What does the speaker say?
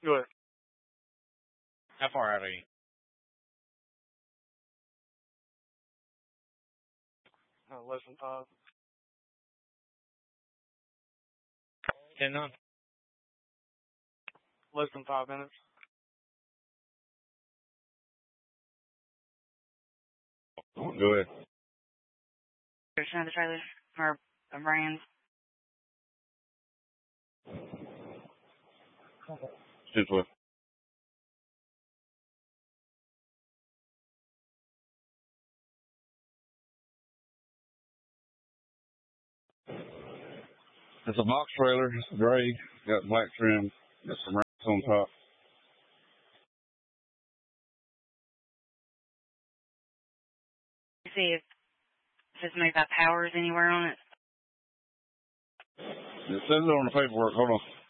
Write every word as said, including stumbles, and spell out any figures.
Go ahead. How far out are you? Uh, less than five. Ten on. Less than five minutes. Go ahead. There's another trailer or a brand. Since what? It's a box trailer. It's gray. Got black trim. Got some racks on top. See if it says maybe got powers anywhere on it. It says it on the paperwork. Hold on.